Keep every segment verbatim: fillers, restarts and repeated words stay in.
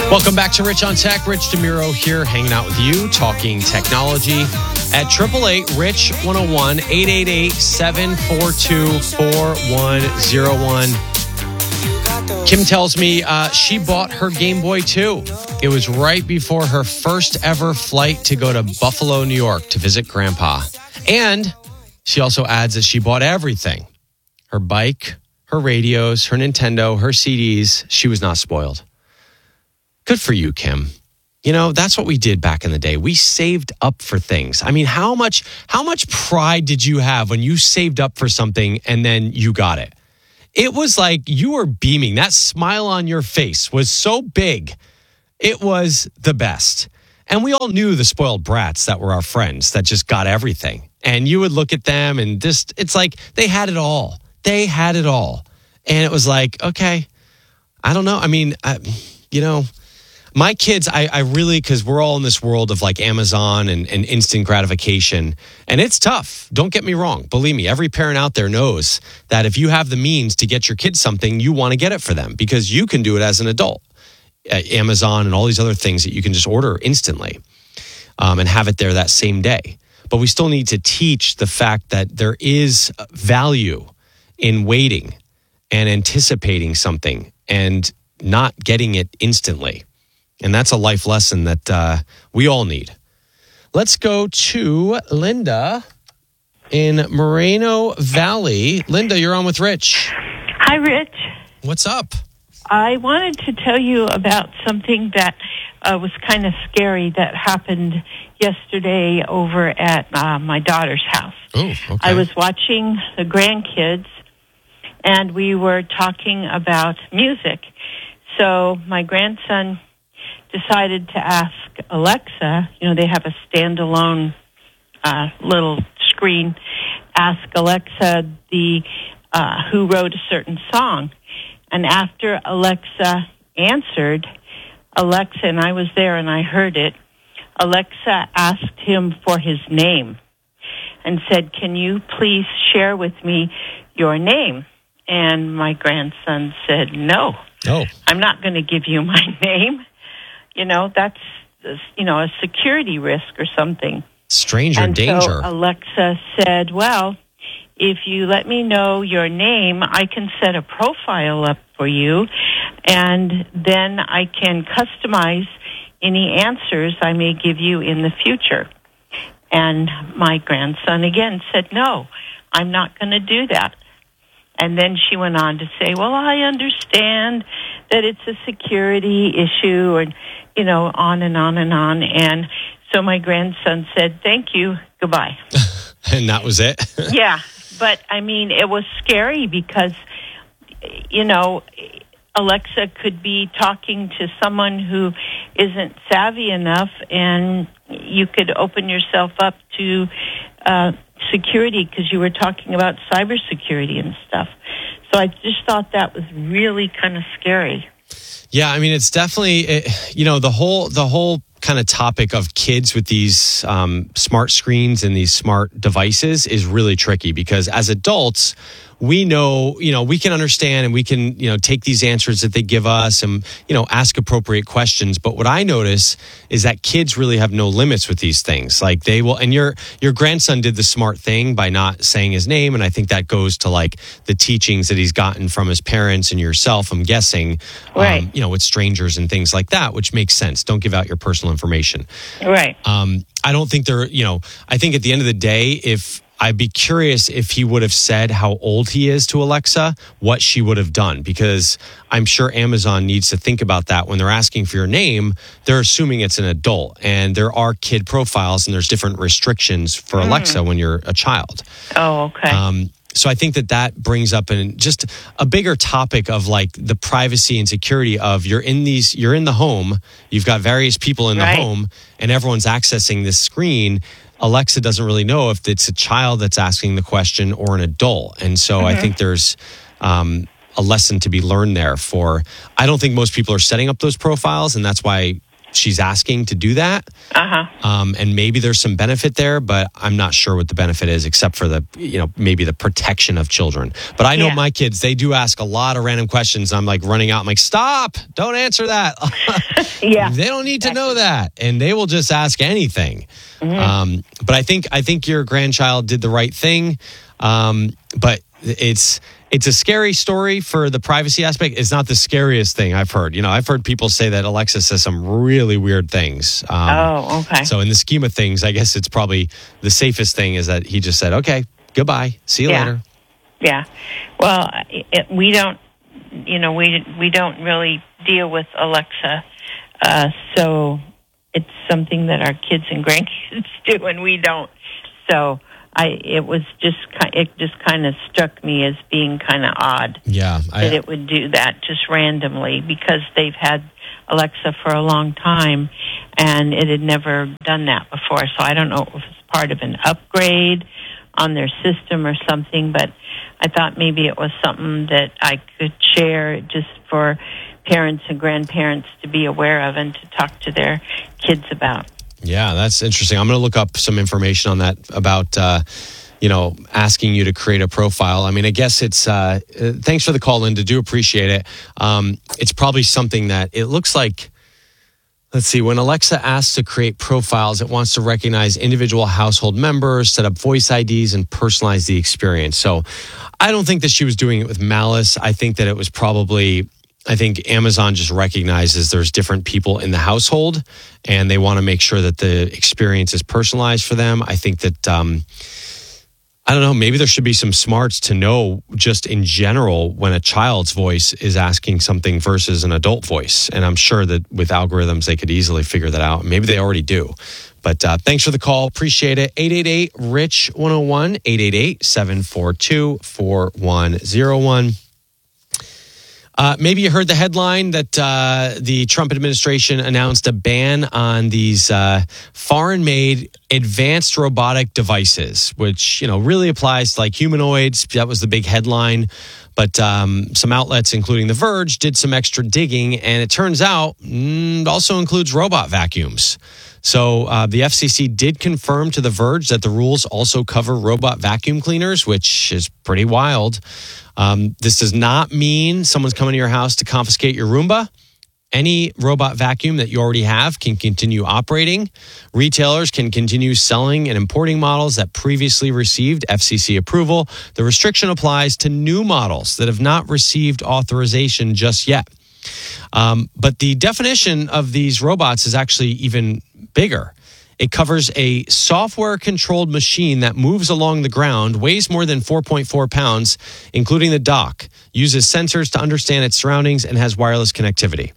Welcome back to Rich on Tech. Rich DeMuro here, hanging out with you, talking technology at eight eight eight, RICH one oh one, eight eight eight, seven four two, four one zero one. Kim tells me uh, she bought her Game Boy too. It was right before her first ever flight to go to Buffalo, New York to visit Grandpa. And she also adds that she bought everything. Her bike, her radios, her Nintendo, her C Ds. She was not spoiled. Good for you, Kim. You know, that's what we did back in the day. We saved up for things. I mean, how much how much pride did you have when you saved up for something and then you got it? It was like you were beaming. That smile on your face was so big. It was the best. And we all knew the spoiled brats that were our friends that just got everything. And you would look at them and just, it's like they had it all. They had it all. And it was like, okay, I don't know. I mean, I, you know, my kids, I, I really, because we're all in this world of like Amazon and, and instant gratification, and it's tough. Don't get me wrong. Believe me, every parent out there knows that if you have the means to get your kids something, you want to get it for them because you can do it as an adult. Uh, Amazon and all these other things that you can just order instantly um, and have it there that same day. But we still need to teach the fact that there is value in waiting and anticipating something and not getting it instantly. And that's a life lesson that uh, we all need. Let's go to Linda in Moreno Valley. Linda, you're on with Rich. Hi, Rich. What's up? I wanted to tell you about something that uh, was kind of scary that happened yesterday over at uh, my daughter's house. Oh, okay. I was watching the grandkids, and we were talking about music. So my grandson decided to ask Alexa, you know, they have a standalone uh, little screen, ask Alexa the uh, who wrote a certain song. And after Alexa answered, Alexa, and I was there and I heard it, Alexa asked him for his name and said, can you please share with me your name? And my grandson said, no, oh. I'm not going to give you my name. You know, that's, you know, a security risk or something. Stranger and danger. So Alexa said, well, if you let me know your name, I can set a profile up for you, and then I can customize any answers I may give you in the future. And my grandson again said, no, I'm not going to do that. And then she went on to say, well, I understand that it's a security issue, and, you know, on and on and on. And so my grandson said, thank you, goodbye. And that was it? Yeah, but, I mean, it was scary because, you know, Alexa could be talking to someone who isn't savvy enough, and you could open yourself up to uh, security because you were talking about cybersecurity and stuff. So I just thought that was really kind of scary. Yeah, I mean, it's definitely, it, you know, the whole the whole kind of topic of kids with these um, smart screens and these smart devices is really tricky because as adults, we know, you know, we can understand and we can, you know, take these answers that they give us and, you know, ask appropriate questions. But what I notice is that kids really have no limits with these things. Like they will, and your your grandson did the smart thing by not saying his name. And I think that goes to like the teachings that he's gotten from his parents and yourself, I'm guessing, right. um, you know, with strangers and things like that, which makes sense. Don't give out your personal information. Right. Um, I don't think they're, you know, I think at the end of the day, if I'd be curious if he would have said how old he is to Alexa, what she would have done, because I'm sure Amazon needs to think about that when they're asking for your name. They're assuming it's an adult, and there are kid profiles and there's different restrictions for mm. Alexa when you're a child. Oh, okay. Um, so I think that that brings up an, just a bigger topic of like the privacy and security of you're in these, you're in the home, you've got various people in the right. home, and everyone's accessing this screen. Alexa doesn't really know if it's a child that's asking the question or an adult. And so mm-hmm. I think there's um, a lesson to be learned there for, I don't think most people are setting up those profiles. And that's why she's asking to do that. Uh-huh. Um, and maybe there's some benefit there, but I'm not sure what the benefit is, except for the, you know, maybe the protection of children. But I know Yeah. my kids, they do ask a lot of random questions. I'm like running out. I'm like, stop, don't answer that. Yeah. They don't need to know that. And they will just ask anything. Mm-hmm. Um, but I think, I think your grandchild did the right thing. Um, but it's, It's a scary story for the privacy aspect. It's not the scariest thing I've heard. You know, I've heard people say that Alexa says some really weird things. Um, Oh, okay. So in the scheme of things, I guess it's probably the safest thing is that he just said, okay, goodbye. See you Yeah. later. Yeah. Well, it, we don't, you know, we we don't really deal with Alexa, uh, so it's something that our kids and grandkids do, and we don't. So I, it was just, ki- it just kind of struck me as being kind of odd Yeah. that I, it would do that just randomly, because they've had Alexa for a long time, and it had never done that before. So I don't know if it was part of an upgrade on their system or something, but I thought maybe it was something that I could share just for parents and grandparents to be aware of and to talk to their kids about. yeah, that's interesting. I'm going to look up some information on that about, uh, you know, asking you to create a profile. I mean, I guess it's, uh, uh, thanks for the call, Linda. Do appreciate it. Um, it's probably something that it looks like, let's see, when Alexa asks to create profiles, it wants to recognize individual household members, set up voice I Ds, and personalize the experience. So I don't think that she was doing it with malice. I think that it was probably, I think Amazon just recognizes there's different people in the household, and they want to make sure that the experience is personalized for them. I think that, um, I don't know, maybe there should be some smarts to know just in general when a child's voice is asking something versus an adult voice. And I'm sure that with algorithms, they could easily figure that out. Maybe they already do. But uh, thanks for the call. Appreciate it. eight eight eight, R I C H, one oh one, eight eight eight, seven four two, four one oh one. Uh, maybe you heard the headline that uh, the Trump administration announced a ban on these uh, foreign-made advanced robotic devices, which, you know, really applies to like humanoids. That was the big headline. But um, some outlets, including The Verge, did some extra digging, and it turns out mm, it also includes robot vacuums. So uh, the F C C did confirm to The Verge that the rules also cover robot vacuum cleaners, which is pretty wild. Um, this does not mean someone's coming to your house to confiscate your Roomba. Any robot vacuum that you already have can continue operating. Retailers can continue selling and importing models that previously received F C C approval. The restriction applies to new models that have not received authorization just yet. Um, but the definition of these robots is actually even bigger. It covers a software-controlled machine that moves along the ground, weighs more than four point four pounds, including the dock, uses sensors to understand its surroundings, and has wireless connectivity.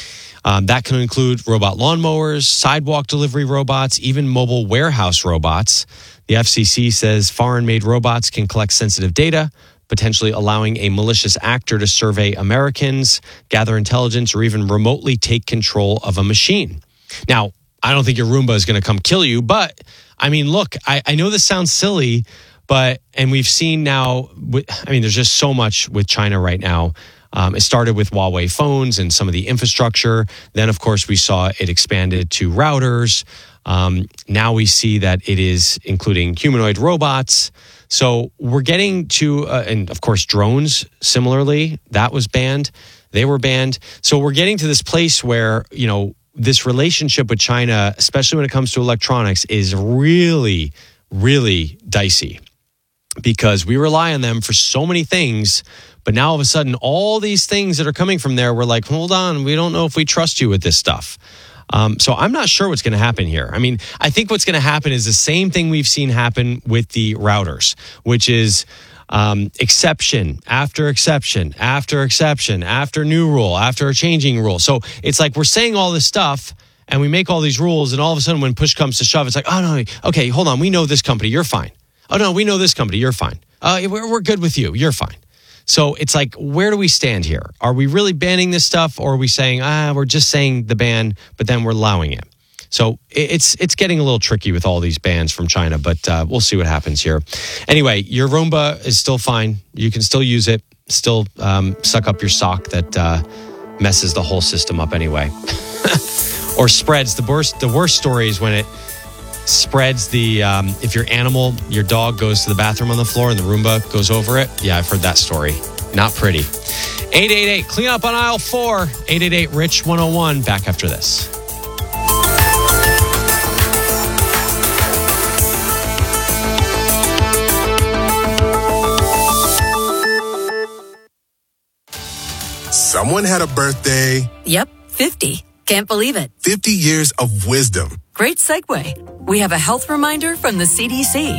Um, that can include robot lawnmowers, sidewalk delivery robots, even mobile warehouse robots. The F C C says foreign-made robots can collect sensitive data, potentially allowing a malicious actor to survey Americans, gather intelligence, or even remotely take control of a machine. Now, I don't think your Roomba is going to come kill you, but I mean, look, I, I know this sounds silly, but, and we've seen now, I mean, there's just so much with China right now. Um, it started with Huawei phones and some of the infrastructure. Then, of course, we saw it expanded to routers. Um, now we see that it is including humanoid robots. So we're getting to, uh, and of course, drones, similarly, that was banned. They were banned. So we're getting to this place where, you know, this relationship with China, especially when it comes to electronics, is really, really dicey because we rely on them for so many things. But now all of a sudden, all these things that are coming from there, we're like, hold on, we don't know if we trust you with this stuff. Um, so I'm not sure what's going to happen here. I mean, I think what's going to happen is the same thing we've seen happen with the routers, which is um, exception after exception after exception after new rule after a changing rule. So it's like we're saying all this stuff and we make all these rules, and all of a sudden when push comes to shove, it's like, oh, no, okay, hold on. We know this company. You're fine. Oh, no, we know this company. You're fine. Uh, we're, we're good with you. You're fine. So it's like, where do we stand here? Are we really banning this stuff, or are we saying, ah, we're just saying the ban, but then we're allowing it? So it's it's getting a little tricky with all these bans from China, but uh, we'll see what happens here. Anyway, your Roomba is still fine. You can still use it, still um, suck up your sock that uh, messes the whole system up anyway. Or spreads. The worst, the worst story is when it spreads the, um, if your animal, your dog goes to the bathroom on the floor and the Roomba goes over it. Yeah, I've heard that story. Not pretty. eight eight eight, clean up on aisle four. eight eight eight, Rich one oh one. Back after this. Someone had a birthday. Yep, fifty. Can't believe it. fifty years of wisdom. Great segue. We have a health reminder from the C D C.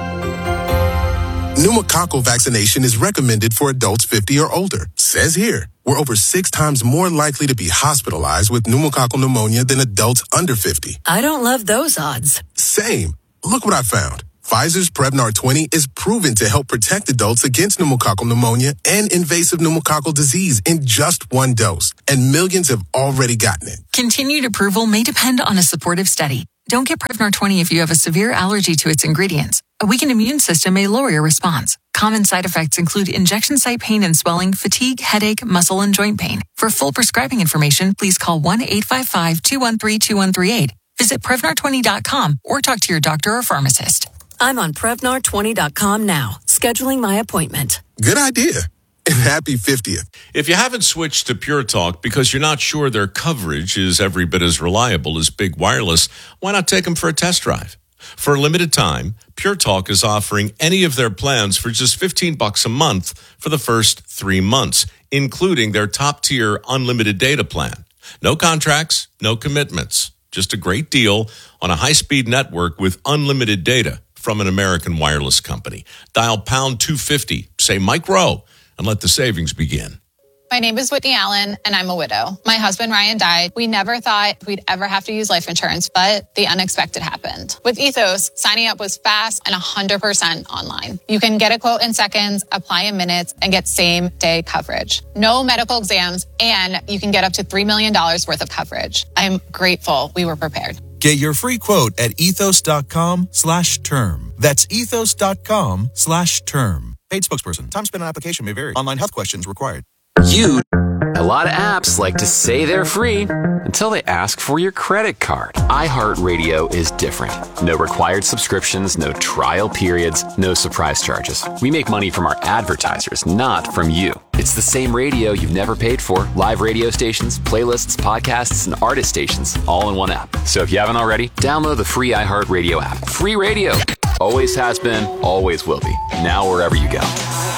Pneumococcal vaccination is recommended for adults fifty or older. Says here, we're over six times more likely to be hospitalized with pneumococcal pneumonia than adults under fifty. I don't love those odds. Same. Look what I found. Pfizer's Prevnar twenty is proven to help protect adults against pneumococcal pneumonia and invasive pneumococcal disease in just one dose. And millions have already gotten it. Continued approval may depend on a supportive study. Don't get Prevnar twenty if you have a severe allergy to its ingredients. A weakened immune system may lower your response. Common side effects include injection site pain and swelling, fatigue, headache, muscle, and joint pain. For full prescribing information, please call one eight five five, two one three, two one three eight. Visit Prevnar twenty dot com or talk to your doctor or pharmacist. I'm on Prevnar twenty dot com now, scheduling my appointment. Good idea. And happy fiftieth. If you haven't switched to Pure Talk because you're not sure their coverage is every bit as reliable as Big Wireless, why not take them for a test drive? For a limited time, Pure Talk is offering any of their plans for just fifteen bucks a month for the first three months, including their top-tier unlimited data plan. No contracts, no commitments. Just a great deal on a high-speed network with unlimited data from an American wireless company. Dial pound two fifty, say Mike Rowe, and let the savings begin. My name is Whitney Allen, and I'm a widow. My husband, Ryan, died. We never thought we'd ever have to use life insurance, but the unexpected happened. With Ethos, signing up was fast and one hundred percent online. You can get a quote in seconds, apply in minutes, and get same-day coverage. No medical exams, and you can get up to three million dollars worth of coverage. I'm grateful we were prepared. Get your free quote at ethos.com slash term. That's ethos.com slash term. Paid spokesperson. Time spent on application may vary. Online health questions required. You, a lot of apps like to say they're free until they ask for your credit card. iHeartRadio is different. No required subscriptions, no trial periods, no surprise charges. We make money from our advertisers, not from you. It's the same radio you've never paid for. Live radio stations, playlists, podcasts, and artist stations, all in one app. So if you haven't already, download the free iHeartRadio app. Free radio. Always has been, always will be. Now wherever you go.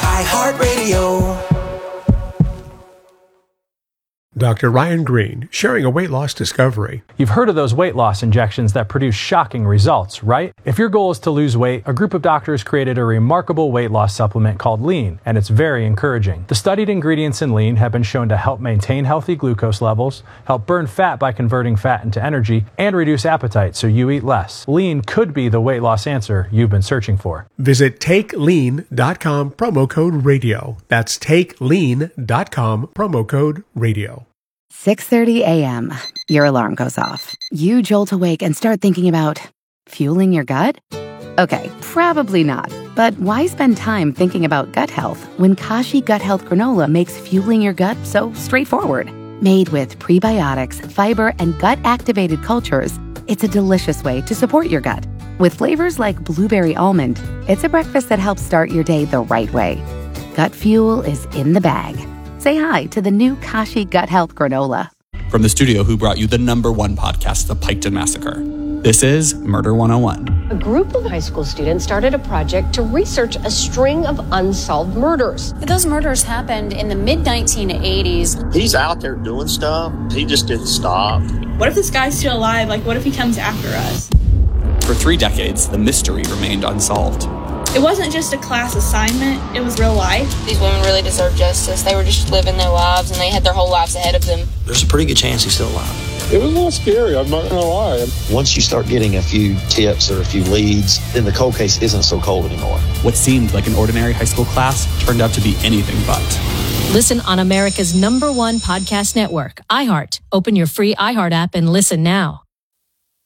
iHeartRadio. Doctor Ryan Green, sharing a weight loss discovery. You've heard of those weight loss injections that produce shocking results, right? If your goal is to lose weight, a group of doctors created a remarkable weight loss supplement called Lean, and it's very encouraging. The studied ingredients in Lean have been shown to help maintain healthy glucose levels, help burn fat by converting fat into energy, and reduce appetite so you eat less. Lean could be the weight loss answer you've been searching for. Visit take lean dot com, promo code radio. That's take lean dot com, promo code radio. six thirty a.m. Your alarm goes off. You jolt awake and start thinking about fueling your gut? Okay, probably not. But why spend time thinking about gut health when Kashi Gut Health Granola makes fueling your gut so straightforward? Made with prebiotics, fiber, and gut-activated cultures, it's a delicious way to support your gut. With flavors like blueberry almond, it's a breakfast that helps start your day the right way. Gut fuel is in the bag. Say hi to the new Kashi Gut Health Granola. From the studio who brought you the number one podcast, The Piketon Massacre, this is Murder one oh one. A group of high school students started a project to research a string of unsolved murders. Those murders happened in the mid nineteen eighties. He's out there doing stuff. He just didn't stop. What if this guy's still alive? Like, what if he comes after us? For three decades, the mystery remained unsolved. It wasn't just a class assignment, it was real life. These women really deserve justice. They were just living their lives, and they had their whole lives ahead of them. There's a pretty good chance he's still alive. It was a little scary, I'm not going to lie. Once you start getting a few tips or a few leads, then the cold case isn't so cold anymore. What seemed like an ordinary high school class turned out to be anything but. Listen on America's number one podcast network, iHeart. Open your free iHeart app and listen now.